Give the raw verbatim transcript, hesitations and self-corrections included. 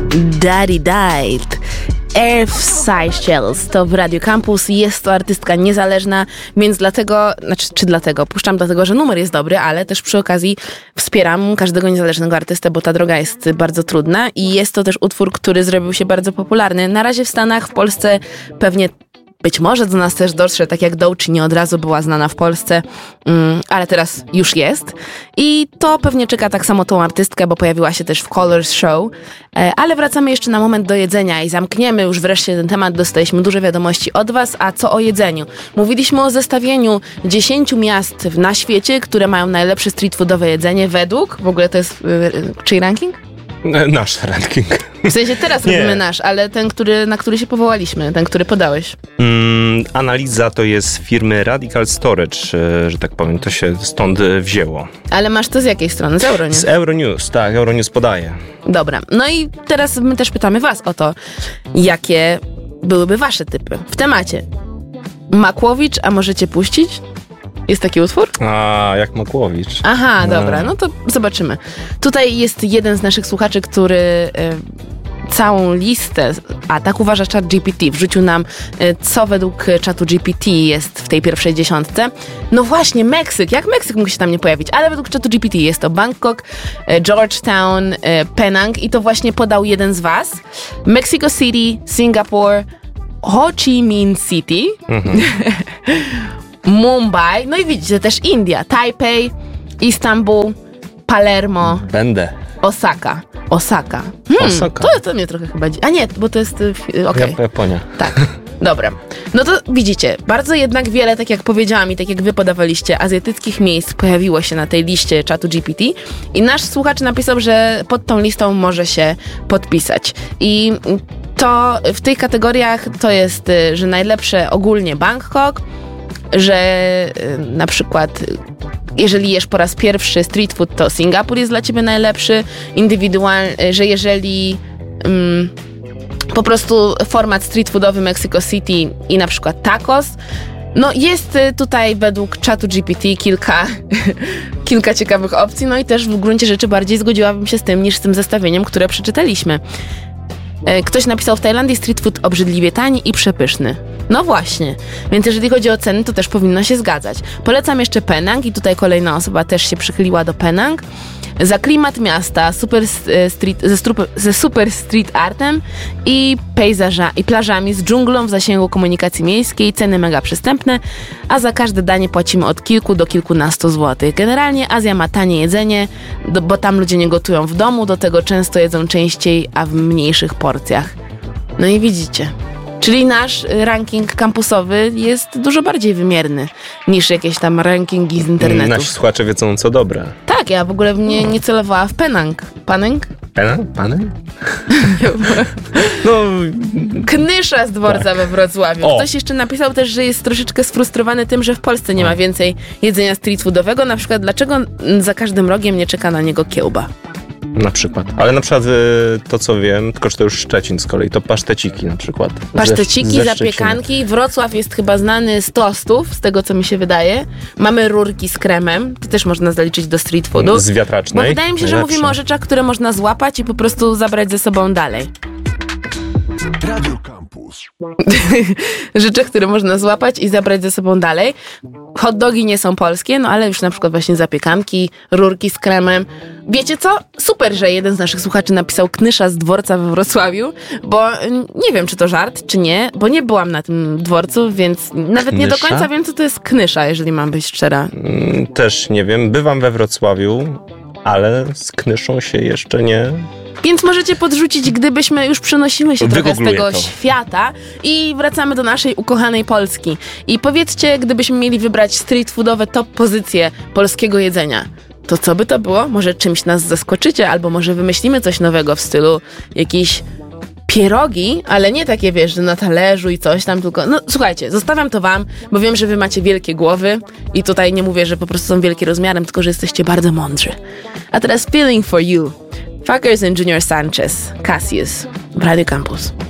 Daddy Died. Earth Seychelles to w Radio Campus. Jest to artystka niezależna, więc dlatego, znaczy czy dlatego, puszczam dlatego, że numer jest dobry, ale też przy okazji wspieram każdego niezależnego artystę, bo ta droga jest bardzo trudna i jest to też utwór, który zrobił się bardzo popularny. Na razie w Stanach, w Polsce pewnie być może do nas też dotrze, tak jak Doechii nie od razu była znana w Polsce, um, ale teraz już jest. I to pewnie czeka tak samo tą artystkę, bo pojawiła się też w Colors Show. E, ale wracamy jeszcze na moment do jedzenia i zamkniemy już wreszcie ten temat. Dostaliśmy duże wiadomości od was. A co o jedzeniu? Mówiliśmy o zestawieniu dziesięciu miast na świecie, które mają najlepsze street foodowe jedzenie według, w ogóle to jest yy, czyj ranking? Nasz ranking. W sensie teraz Nie. robimy nasz, ale ten, który, na który się powołaliśmy, ten, który podałeś. Mm, analiza to jest firmy Radical Storage, że tak powiem, to się stąd wzięło. Ale masz to z jakiej strony? Z Euronews? Z Euronews, tak, Euronews podaje. Dobra, no i teraz my też pytamy was o to, jakie byłyby wasze typy w temacie. Makłowicz, a możecie puścić? Jest taki utwór? A, jak Makłowicz. Aha, no. Dobra, no to zobaczymy. Tutaj jest jeden z naszych słuchaczy, który y, całą listę, a tak uważa ChatGPT, wrzucił nam, y, co według czatu G P T jest w tej pierwszej dziesiątce. No właśnie, Meksyk. Jak Meksyk mógł się tam nie pojawić? Ale według czatu G P T jest to Bangkok, y, Georgetown, y, Penang i to właśnie podał jeden z was. Mexico City, Singapore, Ho Chi Minh City, mhm. Mumbai, no i widzicie też India, Tajpej, Istanbul, Palermo, Będę. Osaka. Osaka. Hmm, Osaka. To, to mnie trochę chyba... A nie, bo to jest... Okej. Okay. Japonia. Tak. Dobra. No to widzicie, bardzo jednak wiele, tak jak powiedziałam i tak jak wy podawaliście, azjatyckich miejsc pojawiło się na tej liście czatu G P T i nasz słuchacz napisał, że pod tą listą może się podpisać. I to w tych kategoriach to jest, że najlepsze ogólnie Bangkok, że na przykład jeżeli jesz po raz pierwszy street food, to Singapur jest dla ciebie najlepszy, indywidualny, że jeżeli um, po prostu format street foodowy Mexico City i na przykład tacos, no jest tutaj według czatu G P T kilka, kilka ciekawych opcji, no i też w gruncie rzeczy bardziej zgodziłabym się z tym niż z tym zestawieniem, które przeczytaliśmy. Ktoś napisał, w Tajlandii street food obrzydliwie tani i przepyszny. No właśnie, więc jeżeli chodzi o ceny, to też powinno się zgadzać. Polecam jeszcze Penang i tutaj kolejna osoba też się przychyliła do Penang. Za klimat miasta, super street, ze, strup, ze super street artem i pejzaża i plażami z dżunglą w zasięgu komunikacji miejskiej, ceny mega przystępne, a za każde danie płacimy od kilku do kilkunastu złotych. Generalnie Azja ma tanie jedzenie, do, bo tam ludzie nie gotują w domu, do tego często jedzą częściej, a w mniejszych porcjach. No i widzicie. Czyli nasz ranking kampusowy jest dużo bardziej wymierny niż jakieś tam rankingi z internetu. Nasi słuchacze wiedzą, co dobre. Tak, ja w ogóle nie, nie celowała w Penang. Penang? Penang? Penang? No, Knysza z dworca tak. we Wrocławiu. O. Ktoś jeszcze napisał też, że jest troszeczkę sfrustrowany tym, że w Polsce nie ma więcej jedzenia street foodowego. Na przykład, dlaczego za każdym rogiem nie czeka na niego kiełba? Na przykład. Ale na przykład to, co wiem, tylko że to już Szczecin z kolei, to paszteciki na przykład. Paszteciki, ze, ze zapiekanki. Wrocław jest chyba znany z tostów, z tego co mi się wydaje. Mamy rurki z kremem, to też można zaliczyć do street foodu. Z wiatracznej. Bo wydaje mi się, najlepsze. że mówimy o rzeczach, które można złapać i po prostu zabrać ze sobą dalej. Radio Campus. Rzeczy, które można złapać i zabrać ze sobą dalej. Hot dogi nie są polskie, no ale już na przykład właśnie zapiekanki, rurki z kremem. Wiecie co? Super, że jeden z naszych słuchaczy napisał knysza z dworca we Wrocławiu, bo nie wiem, czy to żart, czy nie, bo nie byłam na tym dworcu, więc nawet knysza? Nie do końca wiem, co to jest knysza, jeżeli mam być szczera. Też nie wiem. Bywam we Wrocławiu, ale z knyszą się jeszcze nie... Więc możecie podrzucić, gdybyśmy już przenosiły się trochę z tego to. świata i wracamy do naszej ukochanej Polski. I powiedzcie, gdybyśmy mieli wybrać street foodowe top pozycje polskiego jedzenia, to co by to było? Może czymś nas zaskoczycie, albo może wymyślimy coś nowego w stylu jakiś pierogi, ale nie takie, wiesz, że na talerzu i coś tam, tylko... No słuchajcie, zostawiam to wam, bo wiem, że wy macie wielkie głowy i tutaj nie mówię, że po prostu są wielkie rozmiarem, tylko że jesteście bardzo mądrzy. A teraz Feeling for You. Fuckers and Junior Sanchez, Cassius, w Radio Campus.